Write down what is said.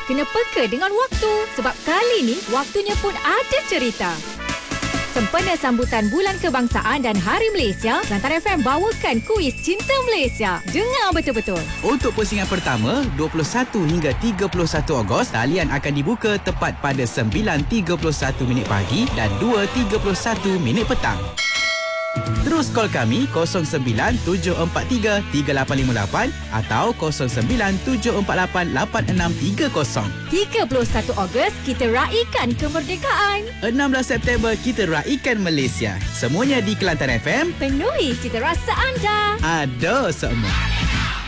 kena peka dengan waktu. Sebab kali ni, waktunya pun ada cerita. Sempena sambutan Bulan Kebangsaan dan Hari Malaysia, Kelantan FM bawakan kuis Cinta Malaysia. Dengar betul-betul. Untuk pusingan pertama, 21 hingga 31 Ogos, talian akan dibuka tepat pada 9.31 minit pagi dan 2.31 minit petang. Terus call kami 09-743-3858 atau 09-748-8630. 31 Ogos, kita raikan kemerdekaan. 16 September, kita raikan Malaysia. Semuanya di Kelantan FM. Penuhi cita rasa anda. Ada semua.